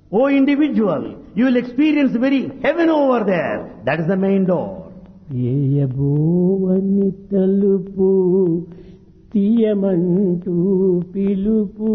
O individual, you will experience very heaven over there. That is the main door. ఏయబోవని తలుపు తీయమంటూ పిలుపు.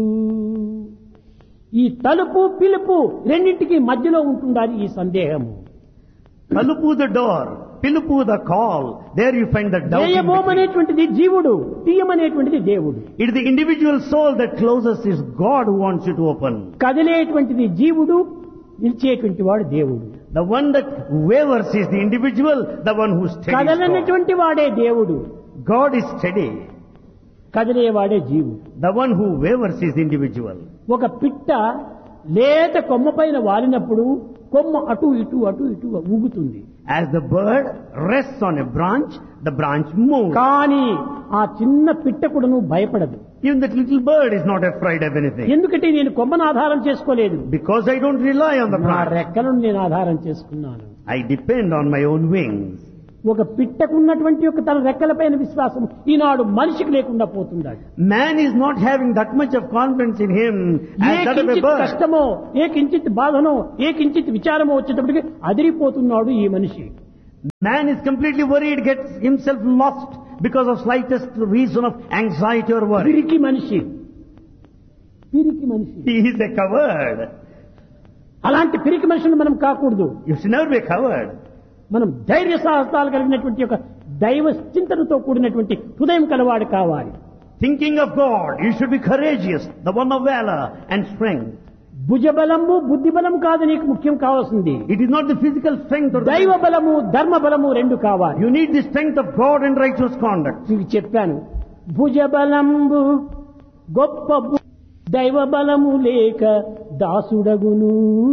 ఈ తలుపు పిలుపు రెండింటికి మధ్యలో ఉంటుండాలి ఈ సందేహము. Talupu the door, Pilupu the call. There you find the doubt. ఏయబోమనేటువంటిది జీవుడు, తీయమనేటువంటిది దేవుడు. It is the individual soul that closes, is God who wants you to open. కదిలేటువంటిది జీవుడు, నిలిచేటువంటి వాడు దేవుడు. The one that wavers is the individual, the one who steadies God. కదలనటువంటి వాడే దేవుడు, God is steady. కదిలేవాడే జీవుడు. The one who wavers is the individual. ఒక పిట్ట లేత కొమ్మ పైన వాలినప్పుడు కొమ్మ అటు ఇటు అటు ఇటు ఊగుతుంది. As the bird rests on a branch, the branch moves. కానీ ఆ చిన్న పిట్ట కూడాను భయపడదు. Even that little bird is not afraid of anything. ఎందుకంటే నేను కొమ్మను ఆధారం చేసుకోలేదు, Because I don't rely on the నా branch. రెక్కలను నేను ఆధారం చేసుకున్నాను. I depend on my own wings. ఒక పిట్టకున్నటువంటి ఒక తన రెక్కలపైన విశ్వాసం ఈనాడు మనిషికి లేకుండా పోతున్నాడు. Man is not having that much of confidence in him A as that of a కించిత్ bird. కష్టమో, ఏ కించిత్ బాధనో, ఏ కించిత్ విచారమో వచ్చేటప్పటికి అదిరిపోతున్నాడు ఈ మనిషి. Man is completely worried, gets himself lost because of slightest reason of anxiety or worry. పిరికి మనిషి, పిరికి మనిషి. He is a coward. అలాంటి పిరికి మనుషులు మనం కాకూడదు. You should never be a coward. మనం ధైర్య సాహసాలు కలిగినటువంటి ఒక దైవ చింతనతో కూడినటువంటి హృదయం కలవాడు కావాలి. Thinking of God, you should be courageous, the one of valor and strength. భుజబలము బుద్ధి బలము కాదు నీకు ముఖ్యం కావాల్సింది. It is not the physical strength or దైవ బలము ధర్మ బలము రెండు కావాలి. You need the strength of God and righteous conduct. మీకు చెప్పాను, భుజబలంబు గొప్ప దైవ బలము లేక దాసుడగును.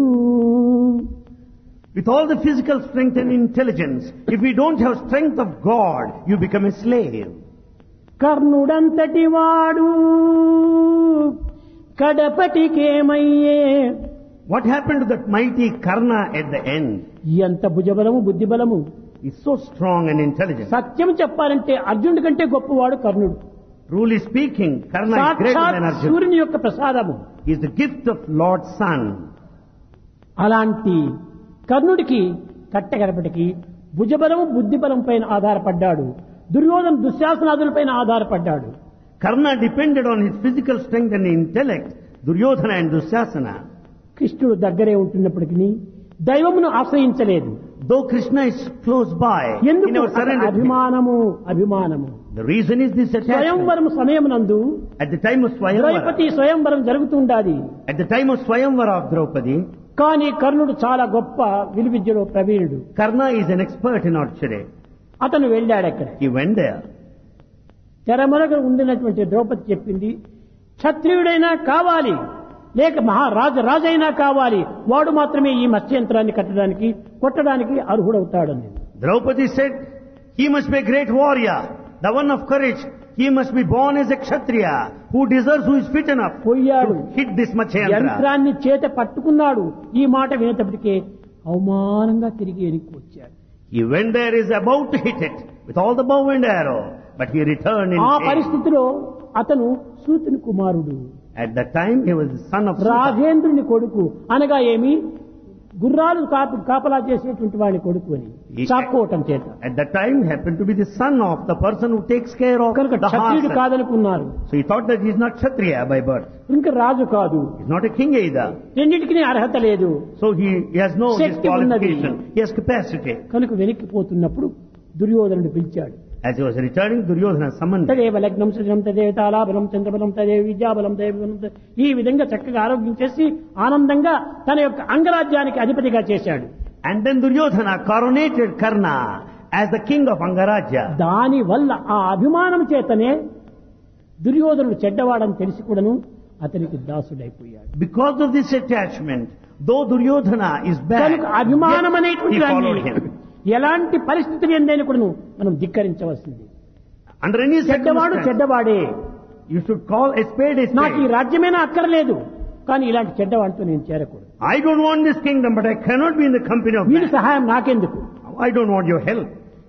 With all the physical strength and intelligence, if we don't have strength of God, you become a slave. కర్ణుడంతటి వాడు కడపటికేమయ్యే. What happened to that mighty Karna at the end? ఎంత భుజబలము బుద్ధి బలము. He's so strong and intelligent. సత్యం చెప్పాలంటే అర్జునుడి కంటే గొప్పవాడు కర్ణుడు. Truly speaking, Karna is greater సాక్షాత్ than Arjuna. సూర్యుని యొక్క ప్రసాదము. He is the gift of Lord's Son. అలాంటి కర్ణుడికి కట్టగడపటికి భుజబలము బుద్ధిబలం పైన ఆధారపడ్డాడు. Duryodhana దుశ్శాసనాదులపైన ఆధారపడ్డాడు. Karna depended on his physical strength and intellect, Duryodhana and Dusyasana. కృష్ణుడు దగ్గరే ఉంటున్నప్పటికీ దైవమును ఆశ్రయించలేదు. Though Krishna is close by, he ఎందుకు? never surrendered. అభిమానము అభిమానము. The reason is this attachment. స్వయంవరం సమయమునందు At the time of Swayamvara, Draupadi స్వయంవరం జరుగుతుండాలి. at the time of Swayamvara of Draupadi, కానీ కర్ణుడు చాలా గొప్ప విలువిద్యలో ప్రవీణుడు. Karna is an expert in archery. అతను వెళ్ళాడు అక్కడ. He went there. తెరమొనగ ఉండినటువంటి ద్రౌపది చెప్పింది, క్షత్రియుడైనా కావాలి లేక రాజైనా కావాలి, వాడు మాత్రమే ఈ మత్స్యంత్రాన్ని కట్టడానికి కొట్టడానికి అర్హుడవుతాడని. Draupadi said, he must be a great warrior, the one of courage. He must be born as a kshatriya, who deserves, who is fit enough పోయాడు. to hit this Matsyantra. యంత్రాన్ని చేత పట్టుకున్నాడు. ఈ మాట వినేటప్పటికే అవమానంగా తిరిగి వెనక్కి వచ్చాడు. He went there, is about to hit it with all the bow and arrow, but he returned in ఆ shame. పరిస్థితిలో అతను సూతుని కుమారుడు, At that time, he was the son of Suta. రాజేంద్రుని కొడుకు. అనగా ఏమి, గుర్రాలు కాపలా చేసేటువంటి వాడి కొడుకు అని చాక్కోవటం చేత. At that time, happened to be the son of the person who takes care of కనుక the క్షత్రియుడు horse. కాదనుకున్నారు. So he thought that he is not kshatriya by birth. ఇంకా రాజు కాదు, He is not a king either. రెండింటికి అర్హత లేదు. So he has no శక్తి ఉన్నది. disqualification. He has capacity. కనుక వెనక్కిపోతున్నప్పుడు దుర్యోధనుడు పిలిచాడు. As he was returning, Duryodhana summoned him. తదేవ లగ్నం సృజనం తదేవ తాళాబలం చంద్రబలం తదేవ విద్యాబలం దైవబలం ఈ విధంగా చక్కగా ఆరోగ్యం చేసి ఆనందంగా తన యొక్క అంగరాజ్యానికి అధిపతిగా చేశాడు. And then Duryodhana coronated Karna as the king of Angarajya. దాని వల్ల ఆ అభిమానం చేతనే దుర్యోధనుడు చెడ్డవాడని తెలిసి కూడాను అతనికి దాసుడైపోయాడు. Because of this attachment, though Duryodhana is bad, కనుక అభిమానం yet he అనేటువంటి followed దాన్ని him. ఎలాంటి పరిస్థితులు ఎందైనా కూడాను మనం ధిక్కరించవలసింది. Under any చెడ్డవాడు circumstance, చెడ్డవాడే, you should call a spade a నాకు ఈ spade. రాజ్యమేనా అక్కర్లేదు, కానీ ఇలాంటి చెడ్డవాడితో నేను చేరకూడదు. I don't want this kingdom, but I cannot be in the company of వీడి man. సహాయం నాకెందుకు. I don't want your help.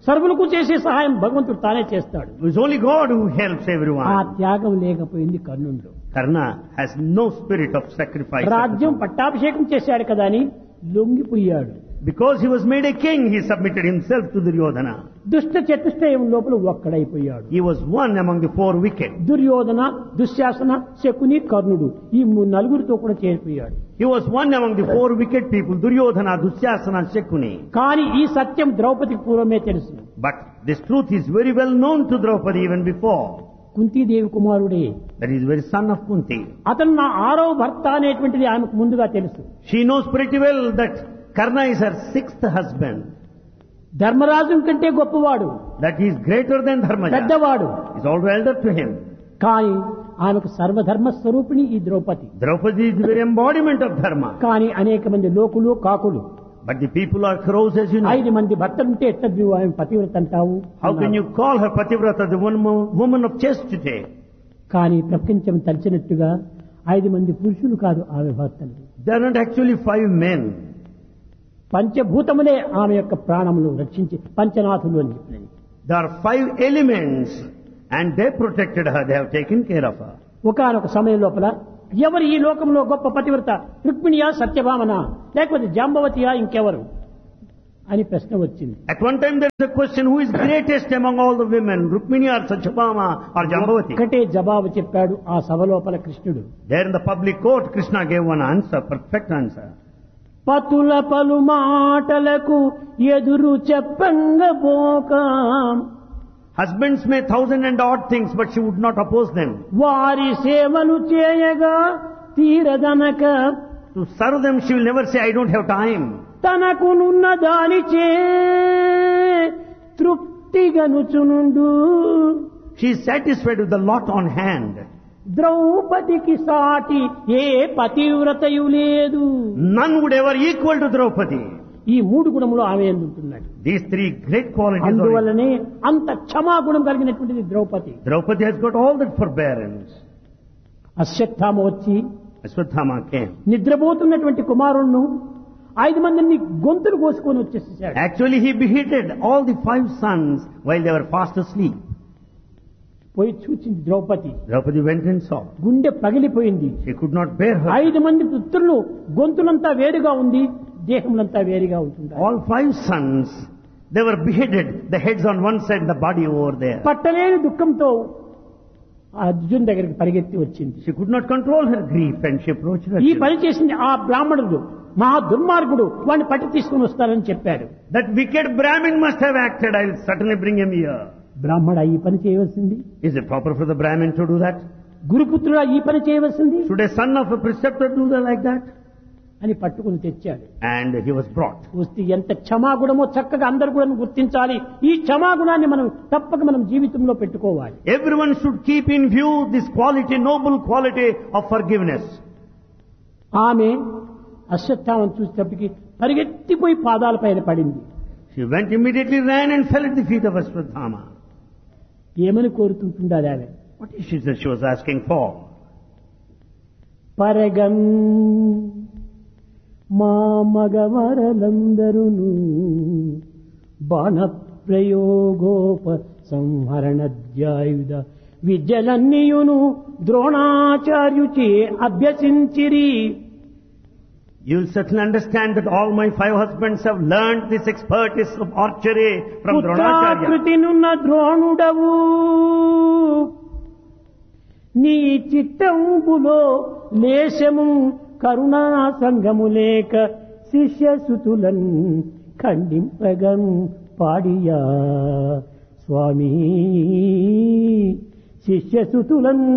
సర్వులకు చేసే సహాయం భగవంతుడు తానే చేస్తాడు. It is only God who helps ఆ everyone. త్యాగం లేకపోయింది కర్ణుడిలో. Karna has no spirit of sacrifice. రాజ్యం పట్టాభిషేకం చేశాడు కదా అని లొంగిపోయాడు. Because he was made a king, he submitted himself to Duryodhana. దుష్ట చతుష్టయం లోపల ఒక్కడైపోయాడు. He was one among the 4 wicked. Duryodhana, Dushasana, Shakuni, కర్ణుడు ఈ నలుగురితో కూడా చేరిపోయాడు. He was one among the 4 wicked people, Duryodhana, Dusyasana, Shakuni. కానీ ఈ సత్యం ద్రౌపదికి పూర్వమే తెలుసు. But this truth is very well known to Draupadi even before. Kuntidevi కుమారుడే, That he is very son of Kunti. అతను నా 6వ భర్త అనేటువంటిది ఆమెకు ముందుగా తెలుసు. She knows pretty well that Karna is her 6th husband. Dharmaraju కంటే గొప్పవాడు, That he is greater than Dharmaja. పెద్దవాడు. He is also elder to him. కానీ ఆమెకు సర్వధర్మ స్వరూపిణి ఈ Draupadi. Draupadi is the very embodiment of dharma. కానీ అనేక మంది లోకులు కాకులు, But the people are crows, as you know. 5 మంది భర్తలుంటే ఎట్లా నువ్వు ఆమె పతివ్రత అంటావు? How can you call her Pativrata, the woman of chastity? కానీ ప్రపంచం తలిచినట్టుగా 5 మంది పురుషులు కాదు ఆమె భర్తలు. They are not actually 5 men. పంచభూతములే ఆమె యొక్క ప్రాణములు రక్షించి పంచనాథులు అని చెప్పినది. There are 5 elements and they protected her. They have taken care of her. ఒకానొక సమయం లోపల ఎవరు ఈ లోకంలో గొప్ప పతివ్రత, రుక్మిణియా, సత్యభామన, లేకపోతే జాంబవతియా, ఇంకెవరు అని ప్రశ్న వచ్చింది. At one time there is a question, who is greatest among all the women, Rukmini or Satyabhama or Jambavati? ఒకటే జవాబు చెప్పాడు ఆ సభ లోపల కృష్ణుడు. There in the public court, Krishna gave one answer, perfect answer. పతుల పలు మాటలకు ఎదురు చెప్పంగబోక, Husbands may 1,000 and odd things, but she would not oppose them. వారి సేవలు చేయగా తీరదనక, To serve them, she will never say, I don't have time. తనకునున్న దానిచే తృప్తిగనుచునుండు. She is satisfied with the lot on hand. ద్రౌపదికి సాటి ఏ పతివ్రతయు లేదు. None would ever equal to Draupadi. ఈ 3 గుణములు ఆమె ఎందుంటున్నాడు. These 3 great qualities are. అందువల్లనే అంత క్షమాగుణం కలిగినటువంటిది Draupadi. Draupadi has got all that forbearance. Ashwatthama వచ్చి Ashwatthama came. నిద్రపోతున్నటువంటి కుమారుణ్ణి 5 మందిని గొంతులు కోసుకొని వచ్చేసాడు. Actually, he beheaded all the 5 sons while they were fast asleep. పోయి చూచింది Draupadi. Draupadi went and saw. గుండె పగిలిపోయింది. She could not bear her. 5 మంది పుత్రులు గొంతులంతా వేరుగా ఉంది, దేహములంతా వేరుగా ఉంటుంది. All 5 sons, they were beheaded, the heads on one side, the body over there. పట్టలేని దుఃఖంతో అర్జున్ దగ్గరికి పరిగెత్తి వచ్చింది. She could not control her grief and she approached her. ఈ పని చేసింది ఆ బ్రాహ్మణుడు, మహా దుర్మార్గుడు, వాడిని పట్టి తీసుకుని వస్తానని చెప్పాడు. That wicked Brahmin must have acted. I will certainly bring him here. బ్రాహ్మణ ఈ పని చేయవలసింది. Is it proper for the Brahmin to do that? గురుపుత్రుడా ఈ పని చేయవలసింది Should a son of a preceptor do that like that? అని పట్టుకుని తెచ్చాడు. And he was brought. వస్తే ఎంత క్షమాగుణమో చక్కగా అందరు కూడా గుర్తించాలి. ఈ క్షమాగుణాన్ని మనం తప్పక మనం జీవితంలో పెట్టుకోవాలి. Everyone should keep in view this quality, noble quality of forgiveness. ఆమె అశ్వత్థామను చూసేటప్పటికి పరిగెత్తిపోయి పాదాల పైన పడింది. She went immediately, ran and fell at the feet of Ashwatthama. ఏమని కోరుతుంటుండాలి ఆమె? What is it that she was asking for? పరగం మా మగవరలందరును బాణ ప్రయోగోప సంహరణధ్యాయుధ విద్యలన్నీయును ద్రోణాచార్యుచే అభ్యసించిరి. You will certainly understand that all my 5 husbands have learned this expertise of archery from Dronacharya. పుత్రాకృతినున్న ద్రోణుడవు నీ చిత్తంబులో లేశము కరుణా సంగము లేక శిష్యసుతులన్ ఖండింపగం పాడియా స్వామి. శిష్యసుతులన్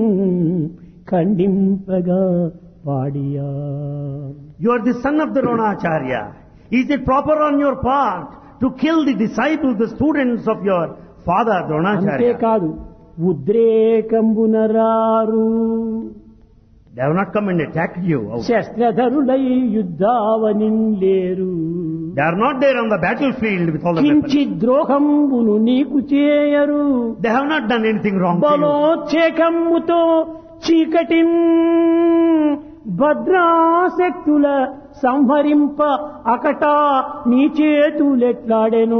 ఖండింపగా పాడియా. You are the son of the Dronacharya. Is it proper on your part to kill the disciples, the students of your father Dronacharya? అంతేకాదు ఉద్రేకంబునరారు. They have not come and attacked you. శస్త్రధరులై యుద్ధావనిలేరు. They are not there on the battlefield with all the weapons. కించి ద్రోహంబును నీకు చేయరు. They have not done anything wrong to you. బలోచ్చేకమ్ముతో చీకటిన్ భద్రాశక్తుల సంహరింప అకటా నీ చేతులెట్లాడెనో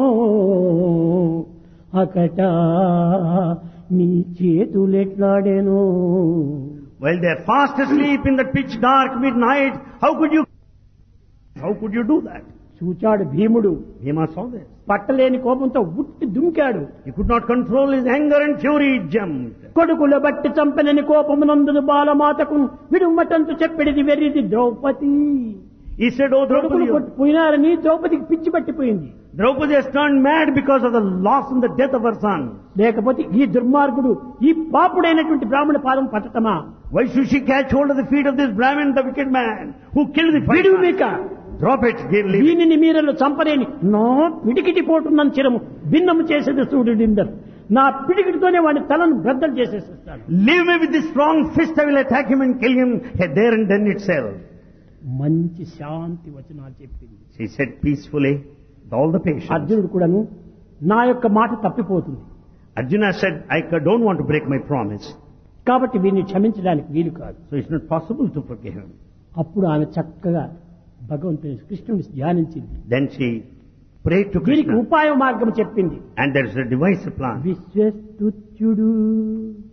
అకటా నీ చేతులెట్లాడెనో. While they are fast asleep in the pitch dark midnight, how could you do that? చూచాడు భీముడు. Bhima saw this. పట్టలేని కోపంతో ఉట్టి దుంకాడు. He could not control his anger and fury, he jumped. కొడుకుల బట్టి చంపనని కోపమునందును బాలమాతకు విడుమటంతు చెప్పిడిది వెర్రిది Draupadi. He said, "Oh కొడుకులు Draupadi, పోయినారని ద్రౌపదికి పిచ్చి పట్టిపోయింది. Draupadi has turned mad because of the loss and the death of her son. లేకపోతే ఈ దుర్మార్గుడు ఈ పాపుడైనటువంటి బ్రాహ్మణ పాదం పట్టటమా? Why should she catch hold of the feet of this Brahmin, the wicked man, who killed the five విడుమిక sons? Drop it, leave it. దీనిని మీరలు చంపలేని నా పిడికిటి పోటున్న చిరము భిన్నము చేసేది సూర్యుడిందరు. నా పిడికిటితోనే వాడి తలను బ్రద్దలు చేసేస్తాడు. Leave me with this strong fist, I will attack him and kill him there and then itself. మంచి శాంతి వచనాలు చెప్పింది. She said peacefully, with all the patience. అర్జునుడు కూడాను నా యొక్క మాట తప్పిపోతుంది Arjuna said, I don't want to break my promise. కాబట్టి వీరిని క్షమించడానికి వీలు కాదు. So it's not possible to forgive him. అప్పుడు ఆమె చక్కగా భగవంతుని కృష్ణుని ధ్యానించింది. Then she prayed to దీనికి Krishna. ఉపాయ మార్గం చెప్పింది. And there is a device, a plan. విశ్వస్తుత్యుడు